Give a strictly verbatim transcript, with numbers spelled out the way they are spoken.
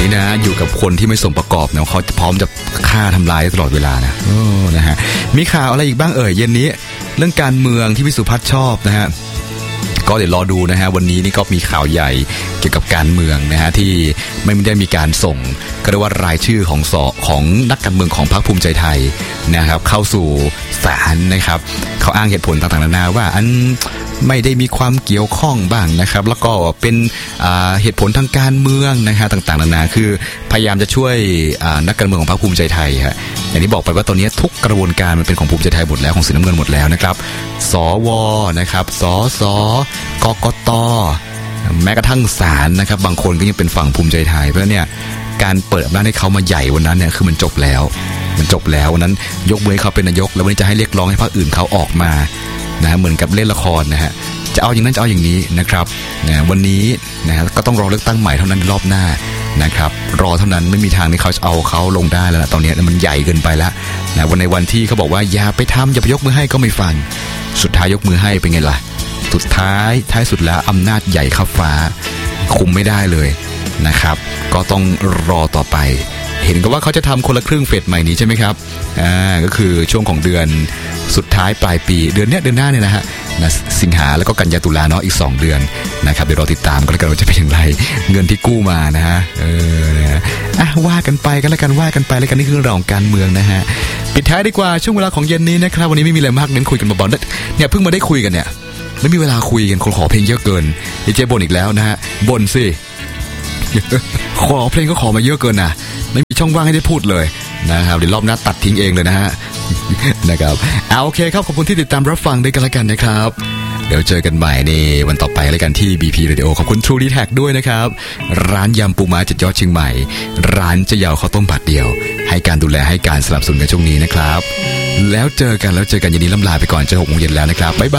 นี้นะอยู่กับคนที่ไม่สมประกอบนะเขาพร้อมจะฆ่าทำลายตลอดเวลานะโอ้นะฮะมีข่าวอะไรอีกบ้างเอ่ยเย็นนี้เรื่องการเมืองที่พี่สุพัฒน์ชอบนะฮะก็เดี๋ยวรอดูนะฮะวันนี้นี่ก็มีข่าวใหญ่เกี่ยวกับการเมืองนะฮะที่ไม่ได้มีการส่งก็เรียกว่ารายชื่อของสอของนักการเมืองของพรรคภูมิใจไทยนะครับเข้าสู่ศาลนะครับเขาอ้างเหตุผลต่างๆนานาว่าอันไม่ได้มีความเกี่ยวข้องบ้างนะครับแล้วก็เป็นเหตุผลทางการเมืองนะฮะต่างๆนานาคือพยายามจะช่วยนักการเมืองของพรรคภูมิใจไทยฮะอย่างที่บอกไปว่าตอนนี้ทุกกระบวนการมันเป็นของภูมิใจไทยหมดแล้วของสีน้ำเงินหมดแล้วนะครับสวนะครับสสกกตแม้กระทั่งศาลนะครับบางคนก็ยังเป็นฝั่งภูมิใจไทยเพราะเนี่ยการเปิดอำนาจให้เขามาใหญ่วันนั้นเนี่ยคือมันจบแล้วมันจบแล้ววันนั้นยกมือให้เขาเป็นนายกแล้ววันนี้จะให้เรียกร้องให้พรรคอื่นเขาออกมานะเหมือนกับเล่นละครนะฮะจะเอาอย่างนั้นจะเอาอย่างนี้นะครับนะวันนี้นะฮะก็ต้องรอเลือกตั้งใหม่เท่านั้นในรอบหน้านะครับรอเท่านั้นไม่มีทางที่เขาจะเอาเขาลงได้แล้วนะตอนนี้มันใหญ่เกินไปแล้วนะวันในวันที่เขาบอกว่าอย่าไปทำอย่าไปยกมือให้ก็ไม่ฟังสุดท้ายยกมือให้เป็นไงล่ะสุดท้ายท้ายสุดแล้วอำนาจใหญ่ข้าฟ้าคุมไม่ได้เลยนะครับก็ต้องรอต่อไปเห็นก็ว่าเขาจะทำคนละครึ่งเฟสใหม่นี้ใช่ไหมครับอ่าก็คือช่วงของเดือนสุดท้ายปลายปีเดือนเนี้ยเดือนหน้าเนี่ยนะฮะนะสิงหาแล้วก็กันยาตุลาเนาะอีกสองเดือนนะครับเดี๋ยวรอติดตามกันแล้วกันว่าจะเป็นอย่างไรเงินที่กู้มานะฮะเออนะอ่ะว่ากันไปกันแล้วกันว่ากันไปแล้วกันนี่คือเรื่องของการเมืองนะฮะปิดท้ายดีกว่าช่วงเวลาของเย็นนี้นะครับวันนี้ไม่มีอะไรมากเน้นคุยกันเบาๆเนี่ยเพิ่งมาได้คุยกันเนี่ยไม่มีเวลาคุยกันคนขอเพลงเยอะเกินดีเจบ่นอีกแล้วนะฮะบ่นสิขอเพลงก็ขอมาเยอะเกินนะไม่มีช่องว่างให้ได้พูดเลยนะครับเดี๋ยวรอบหน้าตัดทิ้งเองเลยนะฮะนะครับเอาโอเคครับขอบคุณที่ติดตามรับฟังด้วยกันแล้วกันนะครับเดี๋ยวเจอกันใหม่ในวันต่อไปแล้วกันที่ บี พี Radio ขอบคุณ True ดี แท็ก ด้วยนะครับร้านยำปูม้าเจ็ดยอดเชียงใหม่ร้านเจ๊ยาวข้าวต้มบาทเดียวให้การดูแลให้การสนับสนุนในช่วงนี้นะครับแล้วเจอกันแล้วเจอกันอย่างนี้ล่ำลาไปก่อนเจอหกโมงเย็นแล้วนะครับบ๊ายบาย